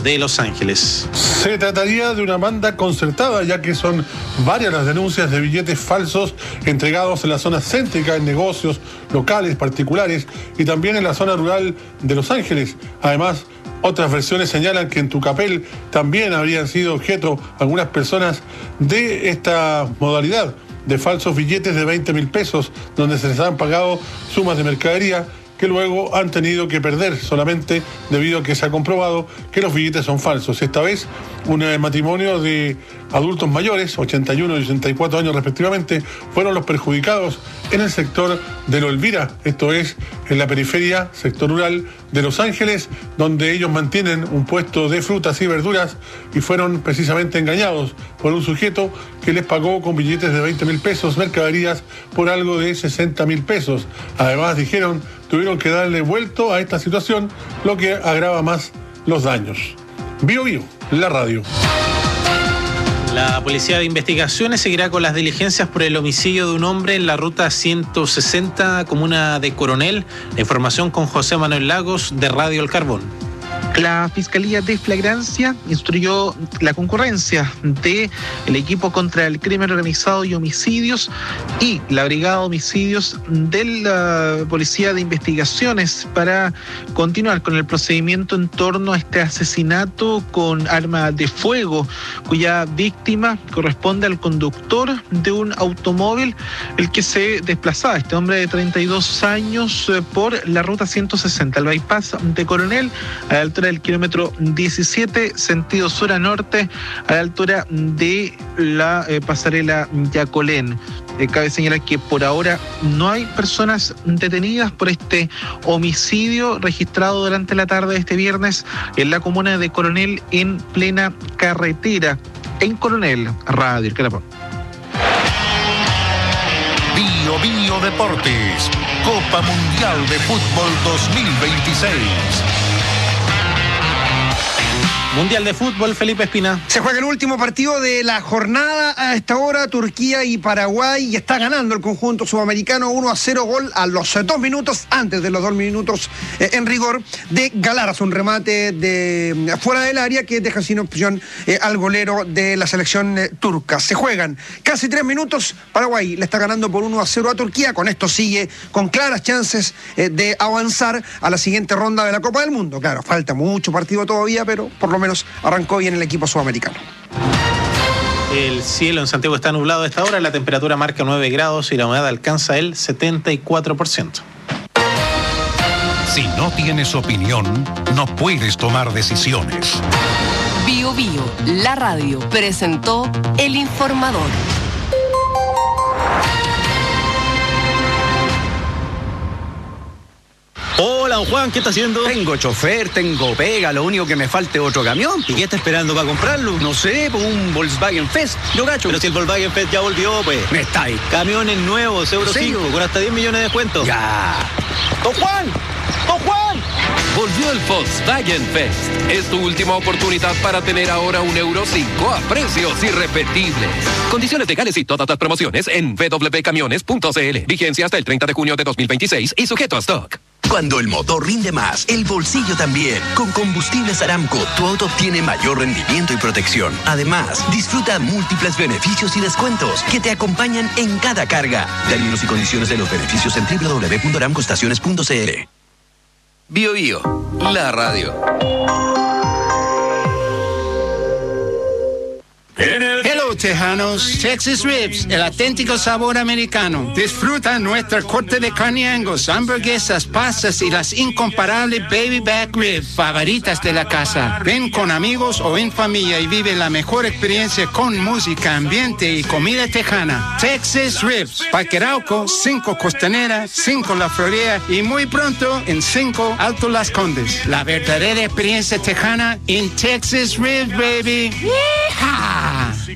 de Los Ángeles. Se trataría de una banda concertada, ya que son varias las denuncias de billetes falsos entregados en la zona céntrica, en negocios locales, particulares y también en la zona rural de Los Ángeles. Además, otras versiones señalan que en Tucapel también habrían sido objeto algunas personas de esta modalidad de falsos billetes de 20,000 pesos, donde se les han pagado sumas de mercadería que luego han tenido que perder solamente debido a que se ha comprobado que los billetes son falsos. Esta vez, un matrimonio de adultos mayores, 81 y 84 años respectivamente, fueron los perjudicados en el sector de Lo Elvira, esto es, en la periferia, sector rural de Los Ángeles, donde ellos mantienen un puesto de frutas y verduras y fueron precisamente engañados por un sujeto que les pagó con billetes de 20,000 pesos mercaderías por algo de 60,000 pesos. Además, dijeron, tuvieron que darle vuelto a esta situación, lo que agrava más los daños. Bio, la radio. La Policía de Investigaciones seguirá con las diligencias por el homicidio de un hombre en la ruta 160, comuna de Coronel. La información con José Manuel Lagos, de Radio El Carbón. La Fiscalía de Flagrancia instruyó la concurrencia del equipo contra el crimen organizado y homicidios y la Brigada de Homicidios de la Policía de Investigaciones para continuar con el procedimiento en torno a este asesinato con arma de fuego, cuya víctima corresponde al conductor de un automóvil, el que se desplazaba, este hombre de 32 años, por la ruta 160, el bypass de Coronel, a la altura del kilómetro 17, sentido sur a norte, a la altura de la pasarela Yacolén. Cabe señalar que por ahora no hay personas detenidas por este homicidio registrado durante la tarde de este viernes en la comuna de Coronel, en plena carretera. En Coronel, Radio El Carbón. Bio Deportes, Copa Mundial de Fútbol 2026. Mundial de Fútbol, Felipe Espina. Se juega el último partido de la jornada a esta hora, Turquía y Paraguay, y está ganando el conjunto sudamericano 1-0, gol a los 2 minutos, antes de los 2 minutos en rigor, de Galaras, un remate de fuera del área que deja sin opción al golero de la selección turca. Se juegan casi 3 minutos, Paraguay le está ganando por 1-0 a Turquía, con esto sigue con claras chances de avanzar a la siguiente ronda de la Copa del Mundo. Claro, falta mucho partido todavía, pero por lo menos arrancó bien el equipo sudamericano. El cielo en Santiago está nublado a esta hora, la temperatura marca 9 grados y la humedad alcanza el 74%. Si no tienes opinión, no puedes tomar decisiones. Bio, la radio, presentó El Informador. Hola, don Juan, ¿qué está haciendo? Tengo chofer, tengo pega, lo único que me falta es otro camión. ¿Y qué está esperando para comprarlo? No sé, pues un Volkswagen Fest, yo gacho. Pero si el Volkswagen Fest ya volvió, pues. Me está ahí. Camiones nuevos, Euro 5, con hasta 10 millones de descuento. Ya. ¡Don Juan! ¡Don Juan! Volvió el Volkswagen Fest. Es tu última oportunidad para tener ahora un Euro 5 a precios irrepetibles. Condiciones legales y todas las promociones en www.camiones.cl. Vigencia hasta el 30 de junio de 2026 y sujeto a stock. Cuando el motor rinde más, el bolsillo también. Con Combustibles Aramco, tu auto obtiene mayor rendimiento y protección. Además, disfruta múltiples beneficios y descuentos que te acompañan en cada carga. Términos y condiciones de los beneficios en www.aramcoestaciones.cl. Bio, la radio. Hello, tejanos. Texas Ribs, el auténtico sabor americano. Disfruta nuestra corte de carne Angus, hamburguesas, pastas y las incomparables baby back ribs favoritas de la casa. Ven con amigos o en familia y vive la mejor experiencia con música, ambiente y comida tejana. Texas Ribs, Parque Arauco, 5 Costanera, 5 La Florida y muy pronto en 5 Alto Las Condes. La verdadera experiencia tejana en Texas Ribs, baby. ¡Yeehaw!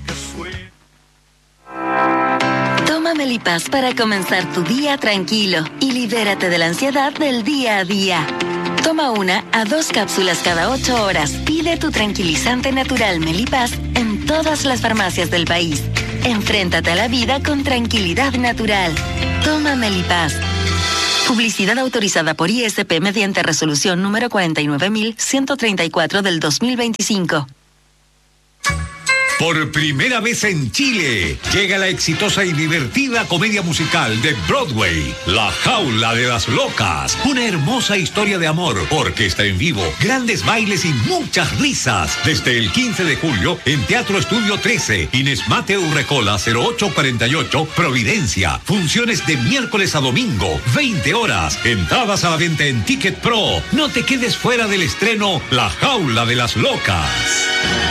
Toma Melipaz para comenzar tu día tranquilo y libérate de la ansiedad del día a día. Toma 1 a 2 cápsulas cada 8 horas. Pide tu tranquilizante natural Melipaz en todas las farmacias del país. Enfréntate a la vida con tranquilidad natural. Toma Melipaz. Publicidad autorizada por ISP mediante resolución número 49.134 del 2025. Por primera vez en Chile, llega la exitosa y divertida comedia musical de Broadway, La Jaula de las Locas. Una hermosa historia de amor, orquesta en vivo, grandes bailes y muchas risas. Desde el 15 de julio en Teatro Estudio 13, Inés Mateo Urrejola 0848, Providencia. Funciones de miércoles a domingo, 20 horas. Entradas a la venta en Ticket Pro. No te quedes fuera del estreno La Jaula de las Locas.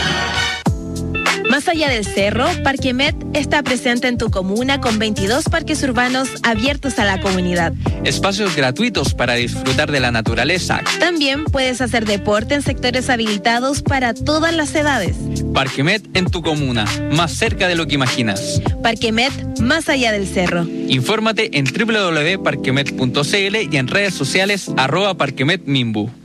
Más allá del cerro, Parque Met está presente en tu comuna con 22 parques urbanos abiertos a la comunidad. Espacios gratuitos para disfrutar de la naturaleza. También puedes hacer deporte en sectores habilitados para todas las edades. Parque Met en tu comuna, más cerca de lo que imaginas. Parque Met, más allá del cerro. Infórmate en www.parquemet.cl y en redes sociales @parquemetmimbu.